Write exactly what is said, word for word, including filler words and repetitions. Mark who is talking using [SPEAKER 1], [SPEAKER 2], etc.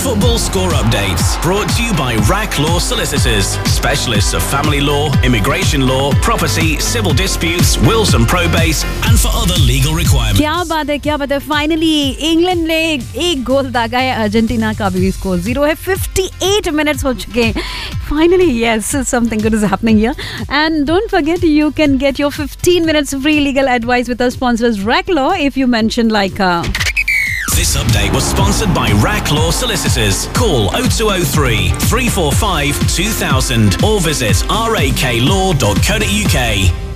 [SPEAKER 1] Football score updates brought to you by Rack Law Solicitors, specialists of family law, immigration law, property, civil disputes, wills and probates, and for other legal requirements.
[SPEAKER 2] क्या बात है, क्या बात है. Finally England ने एक गोल दागा है. Argentina का भी स्कोर जीरो है. अट्ठावन मिनट्स हो चुके हैं. Finally, yes, something good is happening here. And don't forget, you can get your fifteen minutes free legal advice with our sponsors Rack Law if you mention like uh,
[SPEAKER 1] This update was sponsored by Rack Law Solicitors. Call oh two oh three, three four five, two thousand or visit raklaw dot co dot uk.